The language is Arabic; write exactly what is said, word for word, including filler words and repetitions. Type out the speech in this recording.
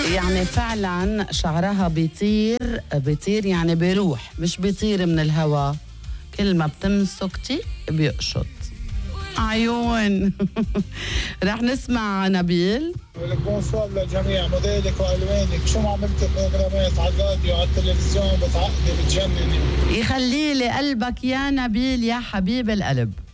يعني فعلا شعرها بيطير بيطير يعني بيروح، مش بيطير من الهواء، كل ما بتمسكتي بيقشط. عيون. رح نسمع نبيل. بونسوار للجميع، موديلك والوانك، شو ما عملت بروجرامات على الراديو على التلفزيون بتعقدي بتجنني. يخلي لي قلبك يا نبيل يا حبيب القلب.